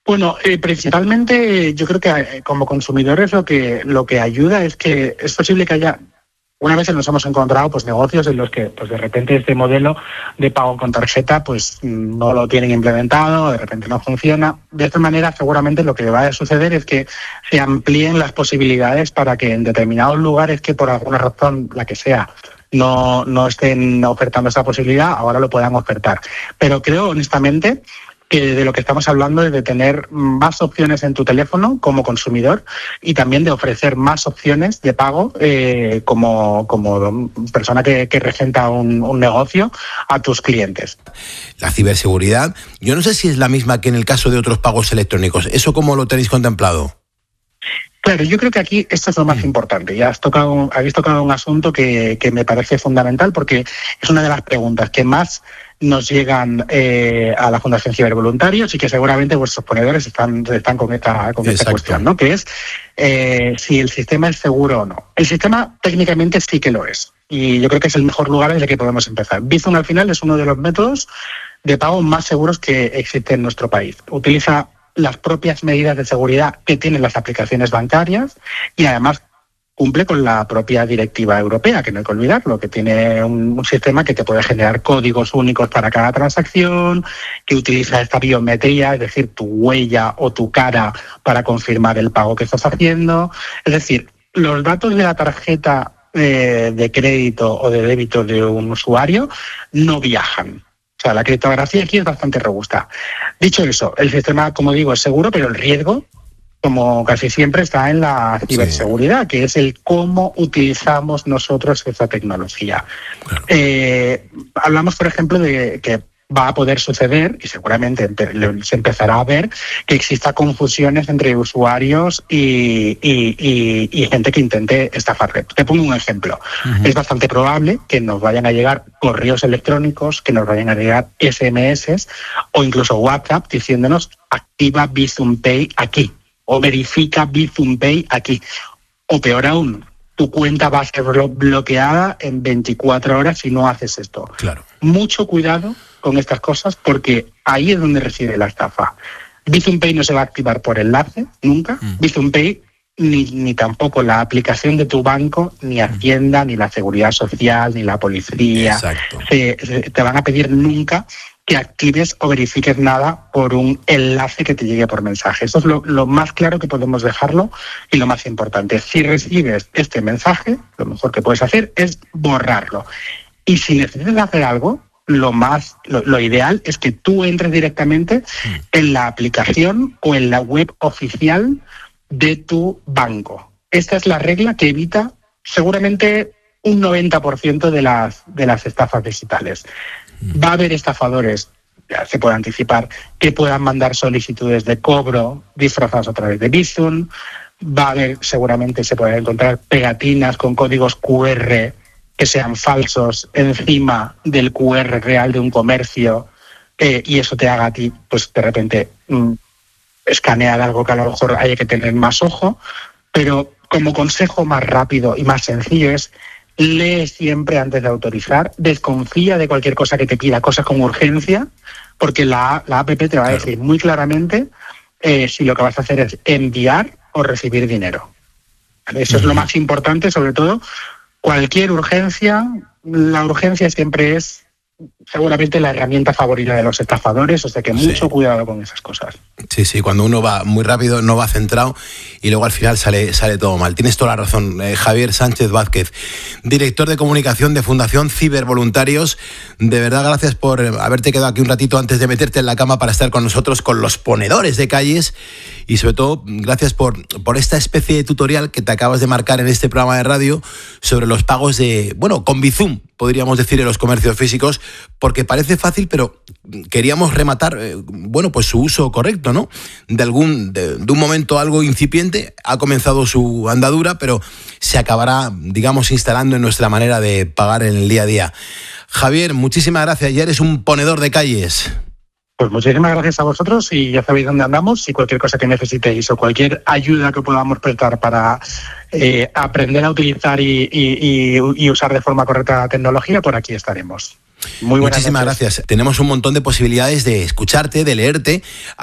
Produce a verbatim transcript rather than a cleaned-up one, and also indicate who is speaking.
Speaker 1: Bueno, eh, principalmente yo creo que eh, como consumidores lo que lo que ayuda es que es posible que haya, una vez nos hemos encontrado pues negocios en los que pues de repente este modelo de pago con tarjeta pues no lo tienen implementado, de repente no funciona. De esta manera seguramente lo que va a suceder es que se amplíen las posibilidades para que en determinados lugares que por alguna razón, la que sea, no, no estén ofertando esa posibilidad, ahora lo puedan ofertar. Pero creo honestamente que de lo que estamos hablando es de tener más opciones en tu teléfono como consumidor y también de ofrecer más opciones de pago eh, como, como persona que, que regenta un, un negocio a tus clientes.
Speaker 2: La ciberseguridad, yo no sé si es la misma que en el caso de otros pagos electrónicos. ¿Eso cómo lo tenéis contemplado?
Speaker 1: Claro, yo creo que aquí esto es lo más importante. Ya has tocado, habéis tocado un asunto que, que me parece fundamental porque es una de las preguntas que más nos llegan eh, a la Fundación Cibervoluntarios y que seguramente vuestros ponedores están, están con esta, con esta cuestión, ¿no? Que es eh, si el sistema es seguro o no. El sistema técnicamente sí que lo es y yo creo que es el mejor lugar en el que podemos empezar. Bizum al final es uno de los métodos de pago más seguros que existe en nuestro país. Utiliza las propias medidas de seguridad que tienen las aplicaciones bancarias y además cumple con la propia directiva europea, que no hay que olvidarlo, que tiene un, un sistema que te puede generar códigos únicos para cada transacción, que utiliza esta biometría, es decir, tu huella o tu cara para confirmar el pago que estás haciendo. Es decir, los datos de la tarjeta eh, de crédito o de débito de un usuario no viajan. O sea, la criptografía aquí es bastante robusta. Dicho eso, el sistema, como digo, es seguro, pero el riesgo, como casi siempre, está en la ciberseguridad, sí, que es el cómo utilizamos nosotros esa tecnología. Claro. Eh, hablamos, por ejemplo, de que va a poder suceder, y seguramente se empezará a ver, que exista confusiones entre usuarios y, y, y, y gente que intente estafarle. Te pongo un ejemplo. Uh-huh. Es bastante probable que nos vayan a llegar correos electrónicos, que nos vayan a llegar ese eme ese o incluso WhatsApp diciéndonos activa Bizum Pay aquí o verifica Bizum Pay aquí. O peor aún, tu cuenta va a ser bloqueada en veinticuatro horas si no haces esto.
Speaker 2: Claro.
Speaker 1: Mucho cuidado con estas cosas porque ahí es donde reside la estafa. Bizum Pay no se va a activar por enlace, nunca. Mm. Bizum Pay ni, ni tampoco la aplicación de tu banco, ni Hacienda, mm. ni la Seguridad Social, ni la Policía.
Speaker 2: Exacto.
Speaker 1: Se, se, te van a pedir nunca que actives o verifiques nada por un enlace que te llegue por mensaje. Eso es lo, lo más claro que podemos dejarlo y lo más importante. Si recibes este mensaje, lo mejor que puedes hacer es borrarlo. Y si necesitas hacer algo, lo más, lo, lo ideal es que tú entres directamente en la aplicación o en la web oficial de tu banco. Esta es la regla que evita seguramente un noventa por ciento de las, de las estafas digitales. Va a haber estafadores, ya se puede anticipar, que puedan mandar solicitudes de cobro disfrazadas a través de Bizum. Va a haber, seguramente se pueden encontrar pegatinas con códigos cu erre que sean falsos encima del cu erre real de un comercio eh, y eso te haga a ti, pues de repente, mmm, escanear algo que a lo mejor haya que tener más ojo. Pero como consejo más rápido y más sencillo es: lee siempre antes de autorizar, desconfía de cualquier cosa que te pida, cosas con urgencia, porque la, la app te va a decir muy claramente eh, si lo que vas a hacer es enviar o recibir dinero. Eso es lo más importante, sobre todo cualquier urgencia. La urgencia siempre es seguramente la herramienta favorita de los estafadores, o sea que mucho sí. cuidado con esas cosas.
Speaker 2: Sí, sí, cuando uno va muy rápido, no va centrado y luego al final sale, sale todo mal. Tienes toda la razón. Eh, Javier Sánchez Vázquez, director de comunicación de Fundación Cibervoluntarios, de verdad gracias por haberte quedado aquí un ratito antes de meterte en la cama para estar con nosotros, con los ponedores de calles, y sobre todo gracias por, por esta especie de tutorial que te acabas de marcar en este programa de radio sobre los pagos de, bueno, con Bizum, podríamos decir, en los comercios físicos, porque parece fácil, pero queríamos rematar, eh, bueno, pues su uso correcto, ¿no? De algún, de, de un momento algo incipiente, ha comenzado su andadura, pero se acabará, digamos, instalando en nuestra manera de pagar en el día a día. Javier, muchísimas gracias, ya eres un ponedor de calles.
Speaker 1: Pues muchísimas gracias a vosotros y ya sabéis dónde andamos y cualquier cosa que necesitéis o cualquier ayuda que podamos prestar para eh, aprender a utilizar y, y, y, y usar de forma correcta la tecnología, por aquí estaremos. Muy buenas
Speaker 2: Muchísimas
Speaker 1: noches.
Speaker 2: Gracias. Tenemos un montón de posibilidades de escucharte, de leerte.